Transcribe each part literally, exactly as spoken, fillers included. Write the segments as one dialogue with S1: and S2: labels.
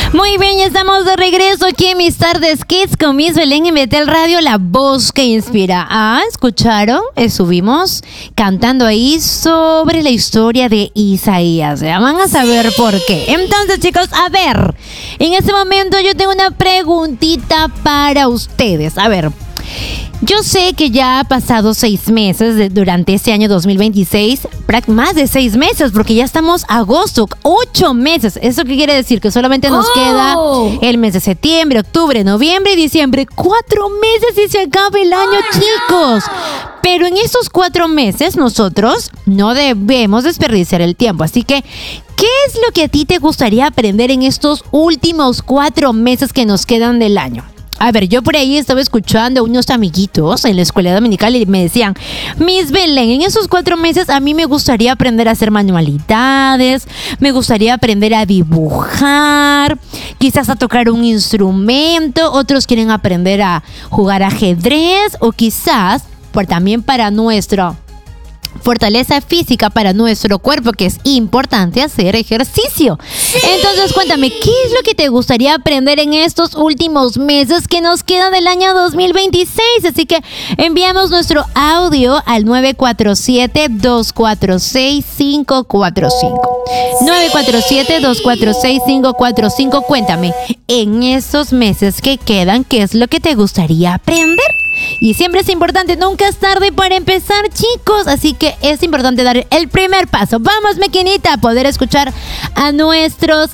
S1: Muy bien, ya estamos de regreso aquí en Mis Tardes Kids con Miss Belén y Betel Radio, la voz que inspira. Ah, ¿escucharon? Estuvimos cantando ahí sobre la historia de Isaías. Ya van a saber por qué. Entonces, chicos, a ver, en este momento yo tengo una preguntita para ustedes. A ver, yo sé que ya ha pasado seis meses de, durante este año dos mil veintiséis, más de seis meses, porque ya estamos agosto, ocho meses. ¿Eso qué quiere decir? Que solamente nos oh. queda el mes de septiembre, octubre, noviembre y diciembre. Cuatro meses y se acaba el año, oh, chicos. No. Pero en estos cuatro meses nosotros no debemos desperdiciar el tiempo. Así que, ¿qué es lo que a ti te gustaría aprender en estos últimos cuatro meses que nos quedan del año? A ver, yo por ahí estaba escuchando a unos amiguitos en la escuela dominical y me decían: Miss Belén, en esos cuatro meses a mí me gustaría aprender a hacer manualidades, me gustaría aprender a dibujar, quizás a tocar un instrumento, otros quieren aprender a jugar ajedrez o quizás por, también para nuestro fortaleza física, para nuestro cuerpo, que es importante hacer ejercicio. Sí. Entonces, cuéntame, ¿qué es lo que te gustaría aprender en estos últimos meses que nos quedan del año dos mil veintiséis? Así que enviamos nuestro audio al nueve cuatro siete, dos cuatro seis, cinco cuatro cinco. nueve cuatro siete, dos cuatro seis, cinco cuatro cinco. Cuéntame, en esos meses que quedan, ¿qué es lo que te gustaría aprender? Y siempre es importante, nunca es tarde para empezar, chicos. Así que es importante dar el primer paso. Vamos, maquinita, a poder escuchar a nuestros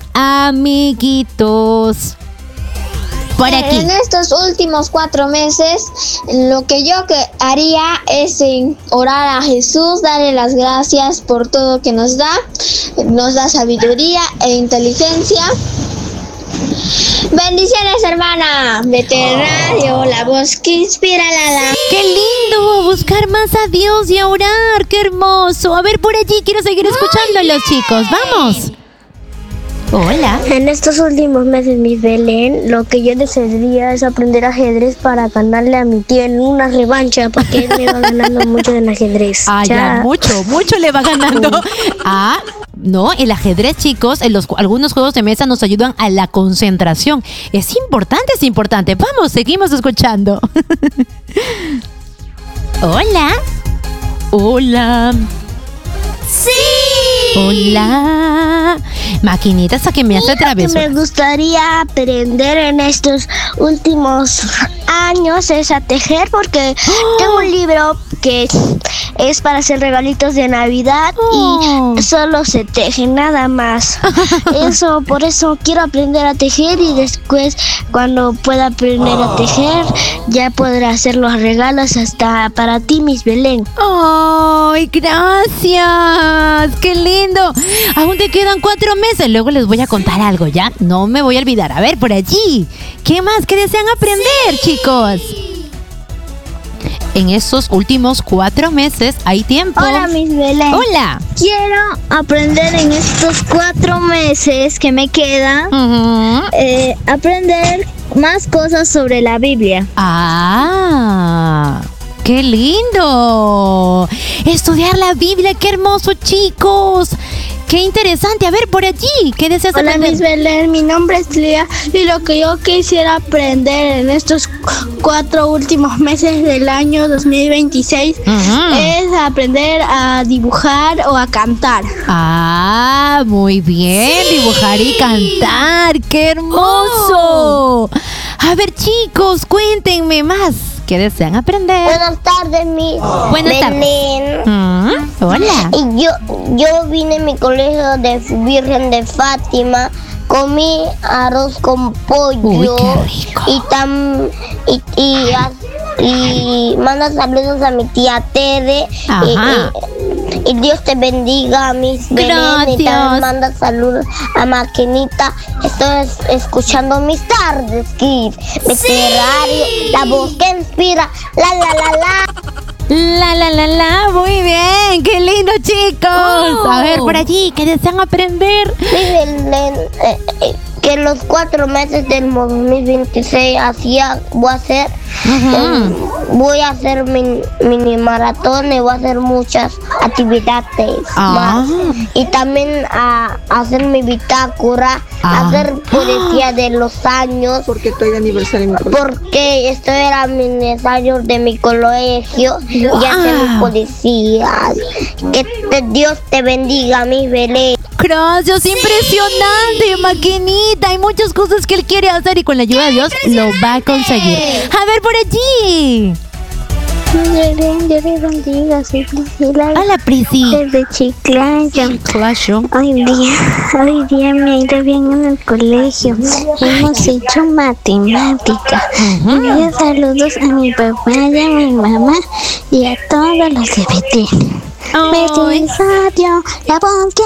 S1: amiguitos por aquí.
S2: En estos últimos cuatro meses, lo que yo que haría es orar a Jesús, darle las gracias por todo que nos da. Nos da sabiduría e inteligencia. Bendiciones, hermana. Betel Radio, la voz que inspira, la la.
S1: ¡Qué lindo! Buscar más a Dios y a orar. ¡Qué hermoso! A ver, por allí quiero seguir escuchándolos, chicos. ¡Vamos! Hola.
S3: En estos últimos meses, Miss Belén, lo que yo desearía es aprender ajedrez para ganarle a mi tío en una revancha, porque él me va ganando mucho en ajedrez.
S1: Ah, ya, ya mucho, mucho le va ganando. Ah, no, el ajedrez, chicos, en los, algunos juegos de mesa nos ayudan a la concentración. Es importante, es importante. Vamos, seguimos escuchando. Hola. Hola.
S2: ¡Sí!
S1: Hola. Maquinita, esa que me hace travesuras.
S3: Me gustaría aprender en estos últimos años es a tejer, porque oh. tengo un libro que es para hacer regalitos de Navidad oh. y solo se teje, nada más. Eso, por eso quiero aprender a tejer y después, cuando pueda aprender a tejer, ya podré hacer los regalos hasta para ti, Miss Belén.
S1: ¡Ay, gracias! ¡Qué lindo! Aún te quedan cuatro meses. Luego les voy a contar algo, ¿ya? No me voy a olvidar. A ver, por allí. ¿Qué más que desean aprender, sí. chicos? En estos últimos cuatro meses hay tiempo.
S3: Hola, Miss Belén.
S1: Hola.
S3: Quiero aprender en estos cuatro meses que me quedan, uh-huh. eh, aprender más cosas sobre la Biblia.
S1: Ah, ¡qué lindo! Estudiar la Biblia, qué hermoso, chicos. ¡Qué interesante! A ver, por allí, ¿qué deseas
S3: Hola,
S1: aprender?
S3: Miss Belén, mi nombre es Lía y lo que yo quisiera aprender en estos cuatro últimos meses del año dos mil veintiséis uh-huh. es aprender a dibujar o a cantar.
S1: Ah, muy bien, sí. Dibujar y cantar, ¡qué hermoso! Oh. A ver, chicos, cuéntenme más. ¿Qué desean aprender?
S2: Buenas tardes, mi
S1: oh. Buenas
S2: Belén.
S1: tardes. Mm, hola.
S2: Y yo, yo vine a mi colegio de Virgen de Fátima, comí arroz con pollo.
S1: Uy, qué rico.
S2: Y tam, y, y, y manda saludos a mi tía Tere.
S1: Ajá.
S2: Y, y, y Dios te bendiga, Miss Belén. Y también manda saludos a Maquinita. Estoy escuchando Mis Tardes Kids. Sí. Radio, la voz que inspira. La la la la.
S1: La la la la, muy bien, qué lindo, chicos. Oh. A ver, por allí, ¿qué desean aprender?
S2: Miss Belén, eh, eh, que los cuatro meses del dos mil veintiséis hacía, voy a hacer, uh-huh. eh, voy a hacer min, mini maratón y voy a hacer muchas actividades
S1: ah.
S2: más. Y también a, a hacer mi bitácora, ah. hacer poesía de los años.
S4: Porque estoy de aniversario en mi colegio.
S2: Porque esto era mi aniversario de mi colegio wow. y hacer mi poesía. Que te, Dios te bendiga, mi Belén.
S1: Gracias, sí. Impresionante, Maquinita. Hay muchas cosas que él quiere hacer y con la ayuda de Dios lo va a conseguir. A ver, por allí.
S3: Belén, Dios le bendiga, soy Priscila.
S1: Hola, Prisi.
S3: Desde Chiclayo.
S1: Chiclayo.
S3: Hoy día, hoy día me ha ido bien en el colegio. Hemos hecho matemática. Uh-huh. Envío saludos a mi papá y a mi mamá y a todos los de Betel. Betel Radio, la voz que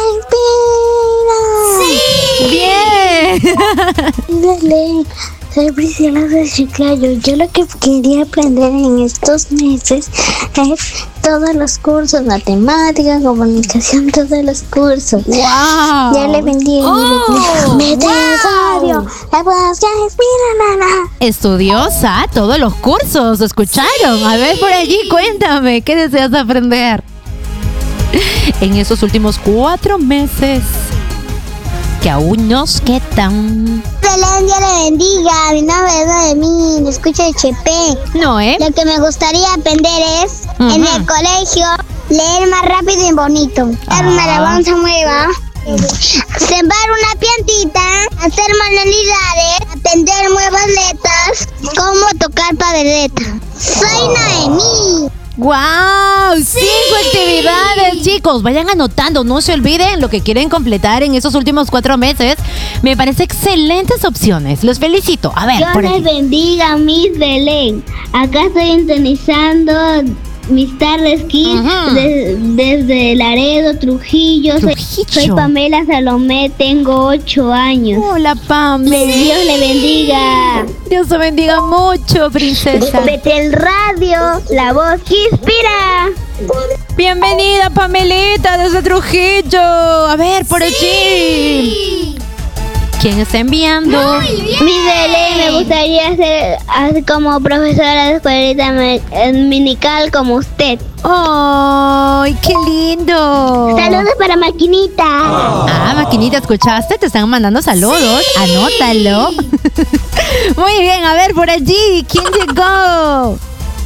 S3: inspira.
S1: ¡Sí! ¡Bien!
S3: Belén. Soy Priscila de Chiclayo. Yo lo que quería aprender en estos meses es todos los cursos, matemática, comunicación, todos los cursos.
S1: ¡Wow!
S3: Ya le bendiga.
S1: Oh,
S3: Betel Radio, la voz que inspira, nana.
S1: Estudiosa, todos los cursos, ¿escucharon? A ver, por allí, cuéntame, ¿qué deseas aprender? En esos últimos cuatro meses que aún nos quedan.
S3: Belén, Dios le bendiga. Mi nombre es Noemí, me escucho de Chepe.
S1: No, ¿eh?
S3: Lo que me gustaría aprender es, uh-huh. en el colegio, leer más rápido y bonito. Dar ah. una alabanza nueva. Sembrar una plantita, hacer manualidades, aprender nuevas letras, cómo tocar padeleta. Soy Noemí.
S1: ¡Wow! ¡Sí! Cinco actividades, chicos. Vayan anotando, no se olviden lo que quieren completar en esos últimos cuatro meses. Me parece excelentes opciones. Los felicito. A ver,
S3: Dios
S1: por
S3: les
S1: aquí.
S3: bendiga, Miss Belén. Acá estoy sintonizando mis tardes Kids uh-huh. de, desde Laredo, Trujillo.
S1: Trujillo.
S3: Soy, soy Pamela Salomé, tengo ocho años.
S1: Hola, Pamela.
S3: Dios le bendiga.
S1: Dios te bendiga mucho, princesa.
S3: Betel Radio, la voz que inspira.
S1: Bienvenida, Pamelita, desde Trujillo. A ver, por allí. ¿Quién está enviando?
S3: Mi Belén, me gustaría ser así como profesora de escuelita dominical como usted.
S1: ¡Ay, qué lindo!
S3: Saludos para Maquinita.
S1: Ah, Maquinita, ¿escuchaste? Te están mandando saludos. Anótalo. Muy bien, a ver, por allí. ¿Quién llegó?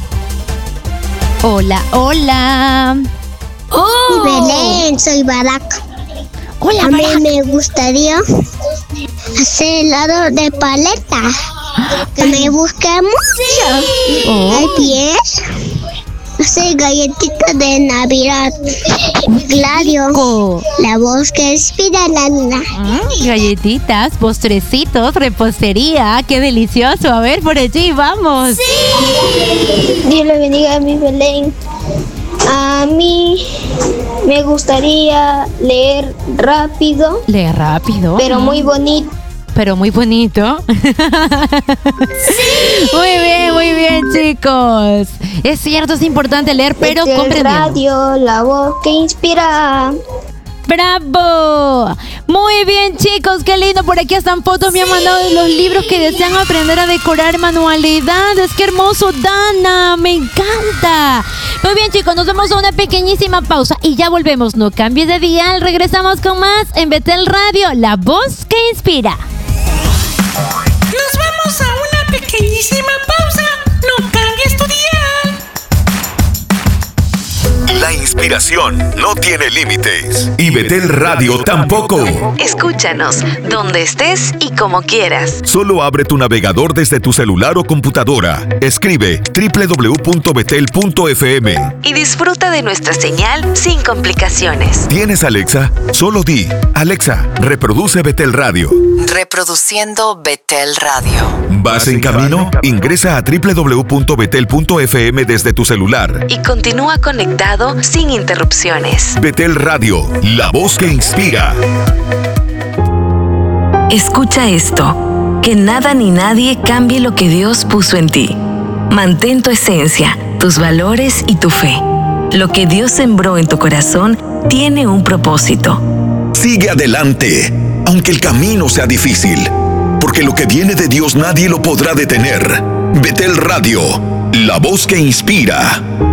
S1: Hola, hola.
S3: Oh. Mi Belén, soy Barak.
S1: Hola,
S3: A mí
S1: Barak.
S3: me gustaría hacer helado de paleta. Que me busque mucho.
S1: Oh.
S3: Hay pies. Hacer galletitas de Navidad. Claro.
S1: Oh.
S3: La voz que inspira la luna.
S1: Mm, galletitas, postrecitos, repostería. ¡Qué delicioso! A ver, por allí, vamos.
S3: ¡Sí! Dios le bendiga a mi Belén. A mí me gustaría leer rápido.
S1: Leer rápido.
S3: Pero muy bonito.
S1: Pero muy bonito. ¡Sí! Muy bien, muy bien, chicos. Es cierto, es importante leer, pero
S3: Betel
S1: comprendiendo.
S3: Radio, la voz que inspira.
S1: ¡Bravo! Muy bien, chicos, qué lindo. Por aquí están fotos, me han mandado los libros que desean aprender a decorar manualidades. ¡Qué hermoso, Dana! ¡Me encanta! Muy bien, chicos, nos vamos a una pequeñísima pausa y ya volvemos. No cambies de dial, regresamos con más en Betel Radio, la voz que inspira.
S5: Nos vamos a una pequeñísima pausa. No cambies tu dial.
S6: La inspiración no tiene límites y Betel Radio tampoco.
S7: Escúchanos donde estés y como quieras.
S6: Solo abre tu navegador desde tu celular o computadora. Escribe doble u doble u doble u punto betel punto efe eme
S7: y disfruta de nuestra señal sin complicaciones.
S6: ¿Tienes Alexa? Solo di, Alexa, reproduce Betel Radio.
S7: Reproduciendo Betel Radio.
S6: ¿Vas en camino? Ingresa a doble u doble u doble u punto betel punto efe eme desde tu celular.
S7: Y continúa conectado sin interrupciones.
S6: Betel Radio, la voz que inspira.
S7: Escucha esto. Que nada ni nadie cambie lo que Dios puso en ti. Mantén tu esencia, tus valores y tu fe. Lo que Dios sembró en tu corazón tiene un propósito.
S6: Sigue adelante, aunque el camino sea difícil. porque lo que viene de Dios nadie lo podrá detener. Betel Radio, la voz que inspira.